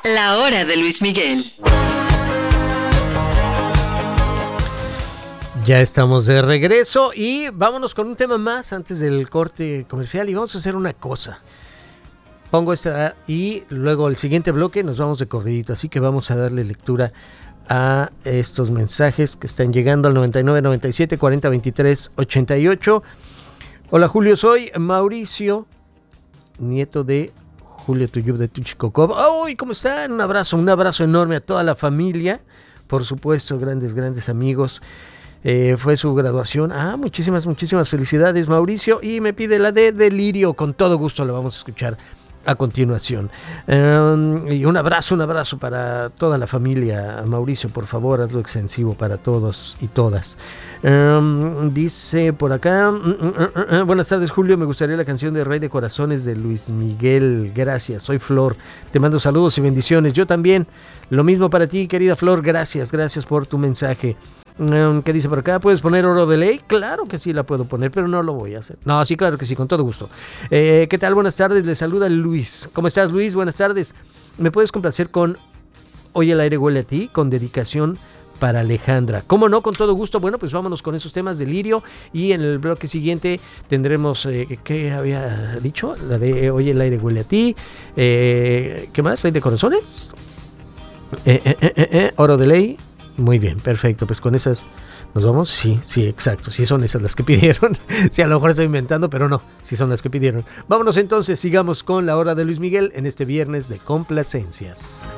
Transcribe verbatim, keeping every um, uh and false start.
La hora de Luis Miguel. Ya estamos de regreso y vámonos con un tema más antes del corte comercial y vamos a hacer una cosa. Pongo esta y luego el siguiente bloque nos vamos de corridito, así que vamos a darle lectura a estos mensajes que están llegando al noventa y nueve, noventa y siete, cuarenta, veintitrés, ochenta y ocho. Hola Julio, soy Mauricio, nieto de Julio Tuyub de Tuchicocop. ¡Ay! ¿Cómo están? Un abrazo, un abrazo enorme a toda la familia, por supuesto, grandes, grandes amigos. Eh, fue su graduación. Ah, muchísimas, muchísimas felicidades, Mauricio. Y me pide la de Delirio. Con todo gusto la vamos a escuchar a continuación. Um, y un abrazo, un abrazo para toda la familia. Mauricio, por favor, hazlo extensivo para todos y todas. Um, dice por acá: uh, uh, uh, uh, buenas tardes, Julio. Me gustaría la canción de Rey de Corazones de Luis Miguel. Gracias, soy Flor. Te mando saludos y bendiciones. Yo también. Lo mismo para ti, querida Flor. Gracias, gracias por tu mensaje. ¿Qué dice por acá? ¿Puedes poner Oro de Ley? Claro que sí la puedo poner, pero no lo voy a hacer. No, sí, claro que sí, con todo gusto. Eh, ¿Qué tal? Buenas tardes, le saluda Luis. ¿Cómo estás, Luis? Buenas tardes. ¿Me puedes complacer con Hoy el aire huele a ti? Con dedicación para Alejandra. ¿Cómo no? Con todo gusto. Bueno, pues vámonos con esos temas de Lirio y en el bloque siguiente tendremos, eh, ¿qué había dicho? La de Hoy el aire huele a ti. Eh, ¿Qué más? ¿Rey de Corazones? Eh, eh, eh, eh, Oro de Ley. Muy bien, perfecto, pues con esas nos vamos. Sí, sí, exacto, sí son esas las que pidieron. Sí, a lo mejor estoy inventando, pero no, sí son las que pidieron. Vámonos entonces, sigamos con la hora de Luis Miguel en este viernes de complacencias.